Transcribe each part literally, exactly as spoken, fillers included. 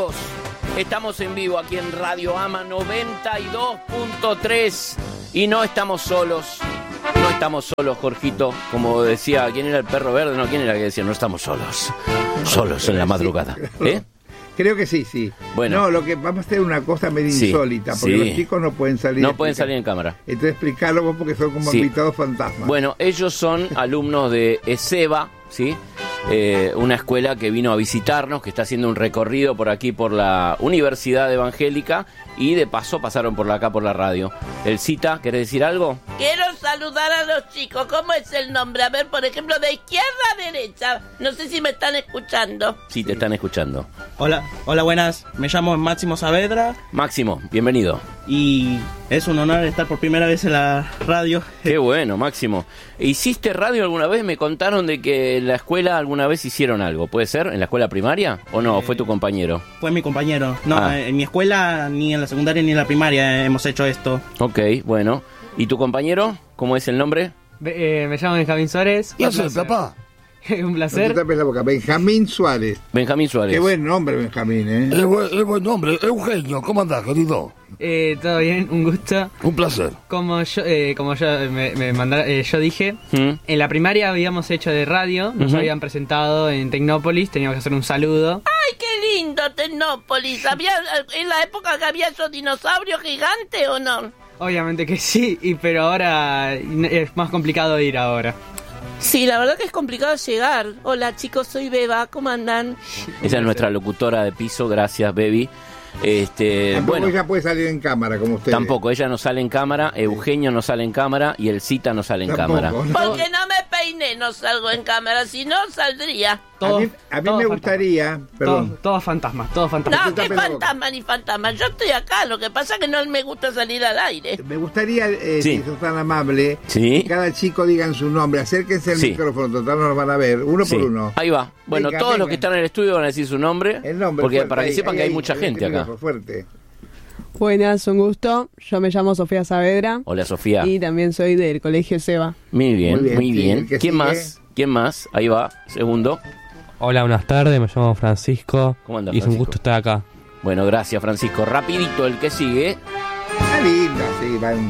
amigos, estamos en vivo aquí en Radio Ama noventa y dos punto tres y no estamos solos, no estamos solos, Jorgito, como decía, ¿quién era el perro verde? No, ¿quién era que decía? No estamos solos, solos en la madrugada, ¿eh? Creo que sí, sí. Bueno. No, lo que vamos a hacer una cosa medio sí, insólita, porque sí. Los chicos no pueden salir. No pueden salir en cámara. Entonces explicarlo vos porque son como sí. invitados fantasmas. Bueno, ellos son alumnos de ESEBA, ¿sí? Eh, una escuela que vino a visitarnos, que está haciendo un recorrido por aquí, por la Universidad Evangélica, y de paso pasaron por acá por la radio. El Cita, ¿querés decir algo? Quiero saludar a los chicos. ¿Cómo es el nombre? A ver, por ejemplo, de izquierda a derecha. No sé si me están escuchando. Sí, te están escuchando. Hola, hola, buenas. Me llamo Máximo Saavedra. Máximo, bienvenido. Y es un honor estar por primera vez en la radio. Qué bueno, Máximo. ¿Hiciste radio alguna vez? Me contaron de que en la escuela alguna vez hicieron algo. ¿Puede ser? ¿En la escuela primaria? ¿O no? Eh, ¿Fue tu compañero? Fue mi compañero. No, ah. en mi escuela, ni en la secundaria ni en la primaria hemos hecho esto. Ok, bueno. ¿Y tu compañero? ¿Cómo es el nombre? Be- eh, me llamo Benjamín Suárez. ¿Qué haces, papá? Un placer. No te tapes la boca. Benjamín Suárez. Benjamín Suárez. Qué buen nombre, Benjamín, ¿eh? Es buen, es buen nombre. Eugenio, ¿cómo andás, querido? Eh, todo bien, un gusto. Un placer. Como yo, eh, como yo me, me mandara, eh, yo dije, ¿Mm? en la primaria habíamos hecho de radio, nos Uh-huh. habían presentado en Tecnópolis, teníamos que hacer un saludo. ¡Ay, qué lindo Tecnópolis! ¿Había en la época que había esos dinosaurios gigantes o no? Obviamente que sí, y pero ahora es más complicado ir ahora. Sí, la verdad que es complicado llegar. Hola chicos, soy Beba, ¿cómo andan? Esa es nuestra locutora de piso, gracias, Baby. Este, Tampoco bueno, ella puede salir en cámara como ustedes. Tampoco, ella no sale en cámara, Eugenio no sale en cámara y el Cita no sale en Tampoco, cámara. ¿no? Porque no me peiné, no salgo en cámara, si no saldría. Todo, a mí, a mí todo me fantasma. gustaría, perdón. Todo, todo fantasma, todo fantasma. No, qué fantasma ni fantasma, yo estoy acá, lo que pasa es que no me gusta salir al aire. Me gustaría, eh, Sí. si sos tan amable, Sí. que cada chico digan su nombre, acérquense al Sí. micrófono, total no lo van a ver, uno Sí, por uno. ahí va. Bueno, Venga, todos venga. los que están en el estudio van a decir su nombre, El nombre, porque fuerte, para que ahí, sepan ahí, que hay ahí, mucha ahí, gente el acá. micrófono, fuerte. Buenas, un gusto. Yo me llamo Sofía Saavedra Hola, Sofía. y también soy del Colegio SEBA. Muy bien, Muy muy bien, bien. sí, el que ¿Quién sigue. más? ¿Quién más? Ahí va, segundo. Hola, buenas tardes, me llamo Francisco. ¿Cómo andas, y es un Francisco? gusto estar acá. Bueno, gracias, Francisco. Rapidito, el que sigue. Está linda, sí, van.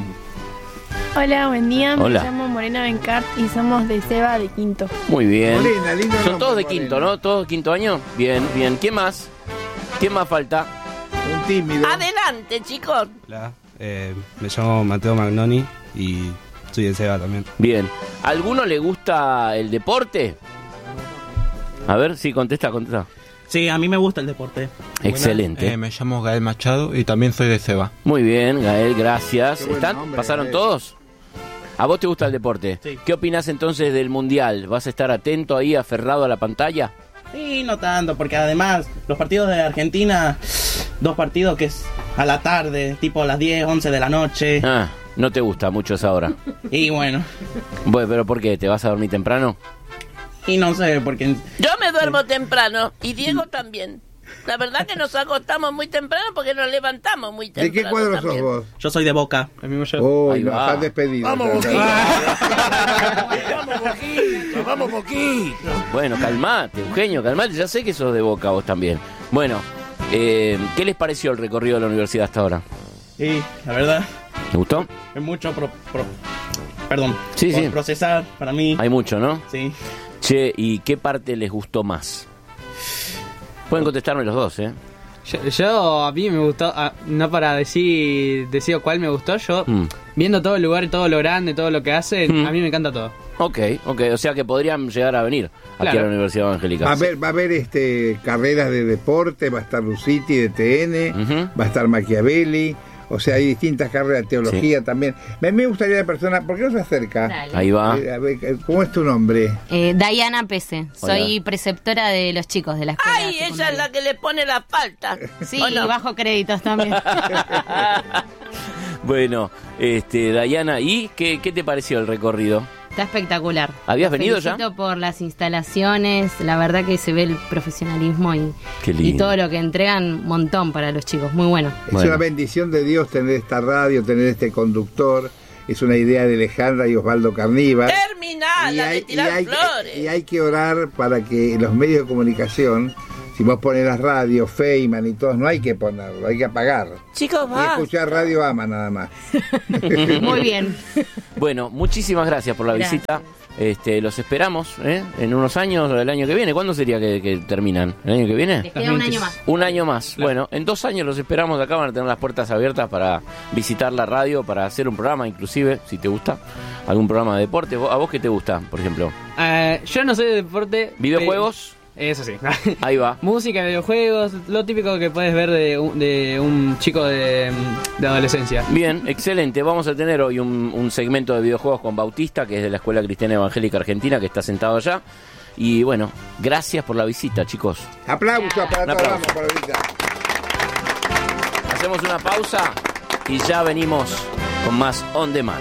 Hola, buen día. Hola. Me llamo Morena Bencart y somos de Seba de Quinto. Muy bien. Morena, lindo Son nombre, todos de Morena. quinto, ¿no? ¿Todos de quinto año? Bien, bien. ¿Quién más? ¿Quién más falta? Un tímido. Adelante chicos. Hola, eh, me llamo Mateo Magnoni y soy de Seba también. Bien. ¿Alguno le gusta el deporte? A ver, sí, contesta, contesta. Sí, a mí me gusta el deporte. Excelente. Eh, me llamo Gael Machado y también soy de Seba. Muy bien, Gael, gracias. Qué buen ¿Están? nombre, ¿Pasaron Gael. todos? ¿A vos te gusta el deporte? Sí. ¿Qué opinás entonces del Mundial? ¿Vas a estar atento ahí, aferrado a la pantalla? Sí, no tanto, porque además los partidos de Argentina, dos partidos que es a la tarde, tipo a las diez, once de la noche. Ah, no te gusta mucho esa hora. Y bueno, Bueno, ¿pero por qué? ¿Te vas a dormir temprano? y no sé, porque Yo me duermo temprano y Diego también. La verdad que nos acostamos muy temprano porque nos levantamos muy ¿De temprano. qué cuadro sos también. vos? yo soy de Boca. El mismo yo. Uy, Ahí nos va. están despedidos. Vamos, Ya, ya. Boquita. Vamos, Boquita. Vamos, Boquita. Bueno, calmate, Eugenio, calmate. Ya sé que sos de Boca vos también. Bueno, eh, ¿qué les pareció el recorrido de la universidad hasta ahora? Y la verdad, ¿Te gustó? es mucho pro, pro- perdón, Sí, por sí. procesar para mí. Hay mucho, ¿no? Sí. Che, ¿y qué parte les gustó más? Pueden contestarme los dos, ¿eh? Yo, yo, a mí me gustó, ah, no para decir, decir cuál me gustó, yo Mm. viendo todo el lugar y todo lo grande, todo lo que hacen, Mm. a mí me encanta todo. Ok, ok, o sea que podrían llegar a venir aquí Claro. a la Universidad Evangélica. Va a haber, va a haber este, carreras de deporte, va a estar Luciti de T N, Ujú. va a estar Machiavelli, o sea, hay distintas carreras, teología también. A mí me gustaría la persona, ¿por qué no se acerca? Dale. Ahí va. Eh, a ver, ¿cómo es tu nombre? Eh, Diana Pese, soy Hola. preceptora de los chicos de la escuela. Ay, ella es secundaria. la que le pone la falta. Sí, ¿O no? y bajo créditos también. Bueno, este, Dayana, ¿y qué, qué te pareció el recorrido? Está espectacular. ¿Habías Los venido ya? felicito por las instalaciones, la verdad que se ve el profesionalismo y, Qué lindo. y todo lo que entregan, un montón para los chicos, muy bueno. Es Bueno. una bendición de Dios tener esta radio, tener este conductor. Es una idea de Alejandra y Osvaldo Carnívar. Terminala Y de hay, y, tirar hay, flores. y hay que orar para que los medios de comunicación Si vos pones las radios, Feynman y todos, no hay que ponerlo, hay que apagar. Chicos, Y va. escuchar Radio Ama nada más. Muy bien. Bueno, muchísimas gracias por la Gracias. visita. Este, los esperamos ¿eh? en unos años, el año que viene. ¿Cuándo sería que, que terminan? ¿El año que viene? Les queda un año más. Un año más. Claro. Bueno, en dos años los esperamos. Acá van a tener las puertas abiertas para visitar la radio, para hacer un programa, inclusive, si te gusta, algún programa de deporte. ¿A vos qué te gusta, por ejemplo? Eh, yo no sé de deporte. ¿Videojuegos? eh, eso sí. Ahí va. Música, videojuegos, lo típico que puedes ver de un, de un chico de, de adolescencia. Bien, excelente. Vamos a tener hoy un, un segmento de videojuegos con Bautista, que es de la Escuela Cristiana Evangélica Argentina, que está sentado allá. Y bueno, gracias por la visita, chicos. Aplausos para Un todos, aplauso. vamos por la visita. Hacemos una pausa y ya venimos con más On Demand.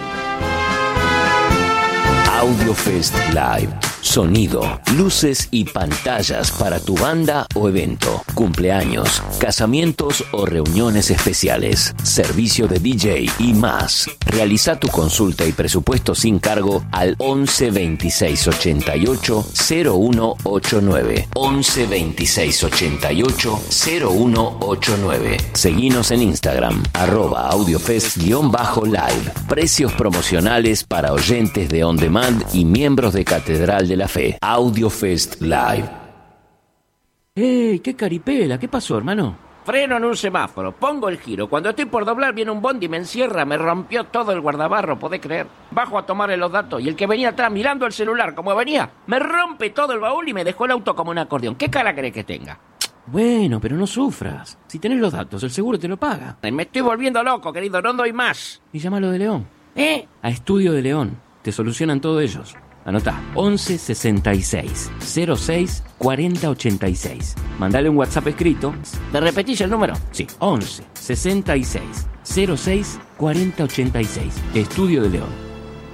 AudioFest Live. Sonido, luces y pantallas para tu banda o evento, cumpleaños, casamientos o reuniones especiales, servicio de D J y más. Realiza tu consulta y presupuesto sin cargo al once veintiséis ochenta y ocho cero uno ochenta y nueve. once veintiséis ochenta y ocho cero uno ochenta y nueve. Seguinos en Instagram, arroba audiofest-live. Precios promocionales para oyentes de On Demand y miembros de Catedral de la Fe. AudioFest Live. ¡Ey, qué caripela! ¿Qué pasó, hermano? Freno en un semáforo, pongo el giro. Cuando estoy por doblar viene un bondi y me encierra. Me rompió todo el guardabarro, ¿podés creer? Bajo a tomarle los datos y el que venía atrás mirando el celular como venía, me rompe todo el baúl y me dejó el auto como un acordeón. ¿Qué cara querés que tenga? Bueno, pero no sufras. Si tenés los datos, el seguro te lo paga. Me estoy volviendo loco, querido, no doy más. Y llámalo de León. ¿Eh? A Estudio de León. Te solucionan todo ellos. Anotá, once sesenta y seis cero seis cuarenta ochenta y seis. Mandale un WhatsApp escrito. ¿Me repetís el número? Sí, once sesenta y seis cero seis cuarenta ochenta y seis. Estudio de León.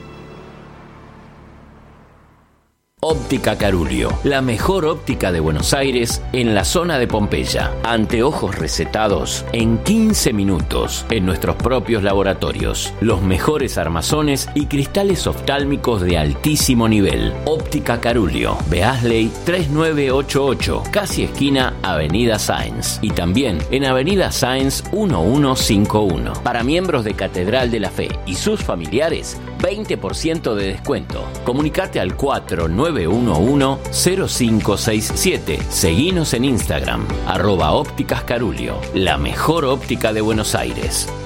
Óptica Carulio, la mejor óptica de Buenos Aires en la zona de Pompeya. Anteojos recetados en quince minutos en nuestros propios laboratorios. Los mejores armazones y cristales oftálmicos de altísimo nivel. Óptica Carulio, Beasley tres nueve ocho ocho, casi esquina Avenida Sáenz. Y también en Avenida Sáenz uno uno cinco uno. Para miembros de Catedral de la Fe y sus familiares, veinte por ciento de descuento. Comunicate al cuatro nueve uno uno cero cinco seis siete. Seguinos en Instagram, arroba ópticas Carulio, la mejor óptica de Buenos Aires.